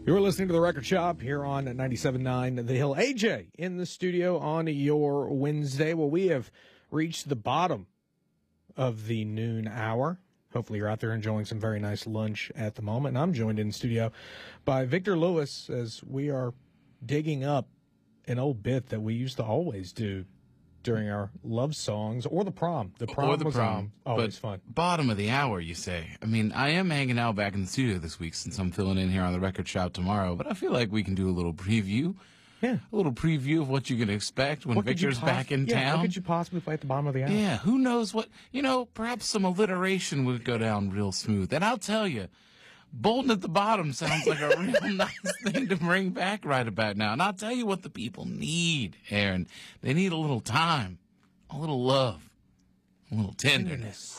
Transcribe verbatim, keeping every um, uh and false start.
You're listening to The Record Shop here on ninety-seven point nine The Hill. A J in the studio on your Wednesday. Well, we have reached the bottom of the noon hour. Hopefully you're out there enjoying some very nice lunch at the moment. And I'm joined in the studio by Victor Lewis as we are digging up an old bit that we used to always do during our love songs or the prom. The prom or the was prom. um, always but fun. Bottom of the hour, you say. I mean, I am hanging out back in the studio this week since I'm filling in here on the Record Shop tomorrow, but I feel like we can do a little preview. Yeah. A little preview of what you can expect when What could you Victor's poss- back in yeah, town. What could you possibly play at the bottom of the hour? Yeah, who knows what, you know, perhaps some alliteration would go down real smooth. And I'll tell you, Bolton at the bottom sounds like a real nice thing to bring back right about now. And I'll tell you what the people need, Aaron. They need a little time, a little love, a little tenderness.